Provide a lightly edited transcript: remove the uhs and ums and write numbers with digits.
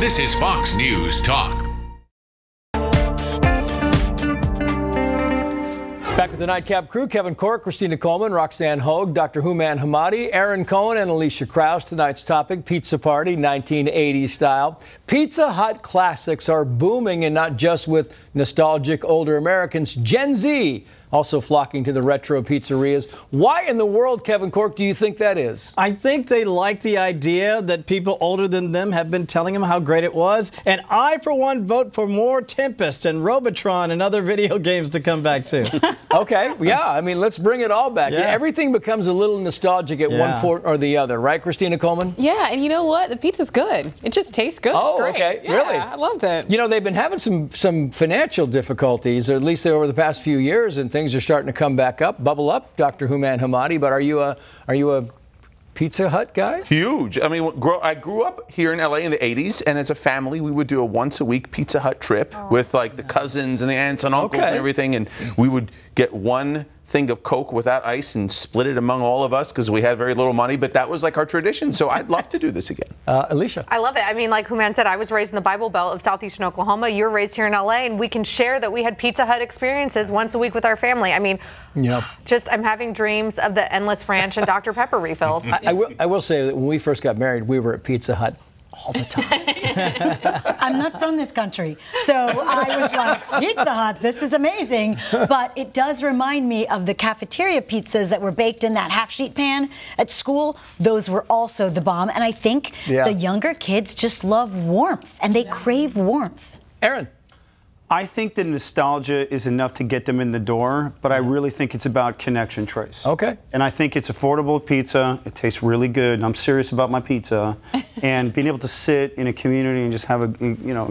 This is Fox News Talk. Back with the Nightcap crew, Kevin Corke, Christina Coleman, Roxanne Hogue, Dr. Houman Hamadi, Aaron Cohen, and Alicia Krause. Tonight's topic, Pizza Party, 1980s style. Pizza Hut classics are booming, and not just with nostalgic older Americans. Gen Z also flocking to the retro pizzerias. Why in the world, Kevin Corke, do you think that is? I think they like the idea that people older than them have been telling them how great it was. And I, for one, vote for more Tempest and Robotron and other video games to come back to. Okay, yeah, I mean, let's bring it all back. Yeah. Everything becomes a little nostalgic at one point or the other, right, Christina Coleman? Yeah, and you know what? The pizza's good. It just tastes good. Oh, it's great. okay, Yeah, really? I loved it. You know, they've been having some financial difficulties, or at least over the past few years, and things are starting to come back up, bubble up, Dr. Houman Hamadi. But are you a Pizza Hut guy? Huge. I mean, I grew up here in LA in the 80s, and as a family, we would do a once-a-week Pizza Hut trip with like the cousins and the aunts and uncles and everything, and we would get one thing of Coke without ice and split it among all of us because we had very little money, but that was like our tradition, so I'd love to do this again. Alicia? I love it. I mean, like Houman said, I was raised in the Bible Belt of southeastern Oklahoma. You were raised here in LA, and we can share that we had Pizza Hut experiences once a week with our family. I mean, I'm having dreams of the Endless Ranch and Dr. Pepper refills. I will say that when we first got married, we were at Pizza Hut all the time. I'm not from this country, so I was like, Pizza Hut, this is amazing. But it does remind me of the cafeteria pizzas that were baked in that half-sheet pan at school. Those were also the bomb. And I think the younger kids just love warmth, and they crave warmth. Aaron? I think the nostalgia is enough to get them in the door, but I really think it's about connection, Trace. Okay. And I think it's affordable pizza. It tastes really good. And I'm serious about my pizza. And being able to sit in a community and just have a,